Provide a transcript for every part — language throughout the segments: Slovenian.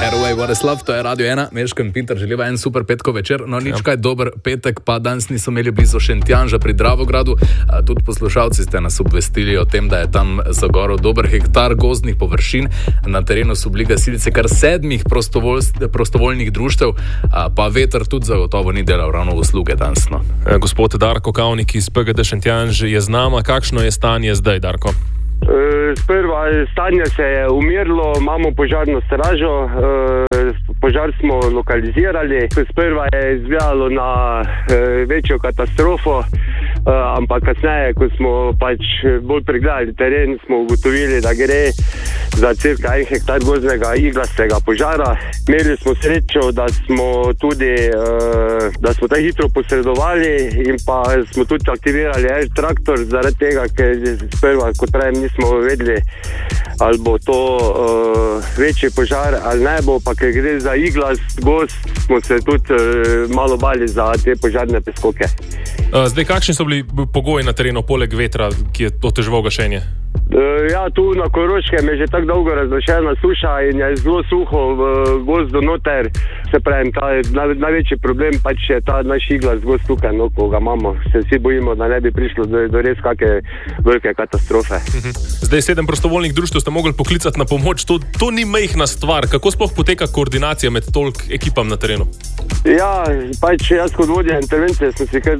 Airway, what is love, to je Radio 1, Meško in Pintar želiva en super petkov večer, no nič kaj dober petek, pa danes nismo imeli blizu Šentjanža pri Dravogradu, tudi poslušalci ste nas obvestili o tem, da je tam zagorel dober hektar gozdnih površin, na terenu so bili gasilci kar 7 prostovoljnih društev, pa veter tudi zagotovo ni delal ravno usluge danes. No. Gospod Darko Kavnik iz PGD Šentjanž je z nama, kakšno je stanje zdaj, Darko? Sprva stanje se je umirilo, imamo požarno stražo, požar smo lokalizirali. Sprva je izgledalo na večjo katastrofo, ampak kasneje, ko smo pač bolj pregledali teren, smo ugotovili, da gre za cirka 1 hektar gozdnega iglastega požara. Imeli smo srečo, da smo tudi tako hitro posredovali in pa smo tudi aktivirali air traktor, zaradi tega, ker sprva, kot pravim, nismo vedeli, ali bo to večji požar ali ne bo, pa ker gre za iglast gozd, smo se tudi malo bali za te požarne preskoke. Zdaj, kakšni so bili pogoji na terenu, poleg vetra, ki je oteževal gašenje? Ja, tu na Koroškem je že tako dolgo razglašena suša in je zelo suho v gozdu noter. Se pravim, največji problem pač je ta naš iglast gozd tukaj, no, ko ga imamo. Se vsi bojimo, da ne bi prišlo do res kakšne velike katastrofe. Zdaj 7 prostovoljnih društev ste mogli poklicati na pomoč. To ni majhna stvar. Kako sploh poteka koordinacija med toliko ekipam na terenu? Ja, pač jaz kot vodja intervencije sem si kar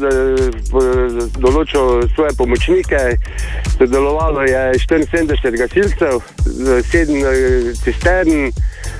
določil svoje pomočnike. Sodelovalo je 74 gasilcev, 7 cistern,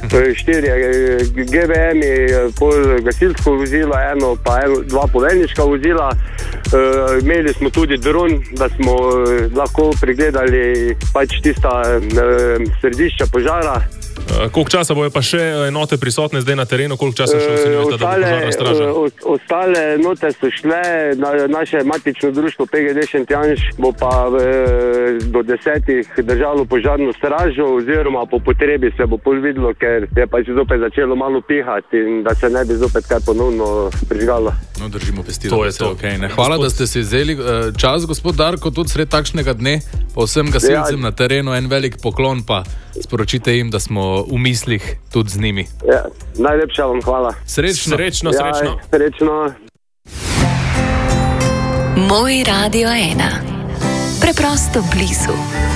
4 GVM-i, pol gasilsko vozilo, 2 poveljniška vozila. Imeli smo tudi dron, da smo lahko pregledali pač tista središča požara. Koliko časa bojo pa še enote prisotne zdaj na terenu? Koliko časa še ocenjujete, da bo požarna straža? Ostale enote so šle, naše matično društvo PGD Šentjanž bo pa do 10 držalo požarno stražo, oziroma po potrebi se bo pol videlo, ker je pač zopet začelo malo pihati in da se ne bi zopet kaj ponovno prižgalo. No, držimo pesti, da je to okay. Hvala, da ste si vzeli čas, gospod Darko, tudi sred takšnega dne, pa vsem gasilcem na terenu en velik poklon, pa sporočite jim, da smo v mislih tudi z njimi. Ja, najlepša vam hvala. Srečno. Srečno. Moj Radio 1. Preprosto blizu.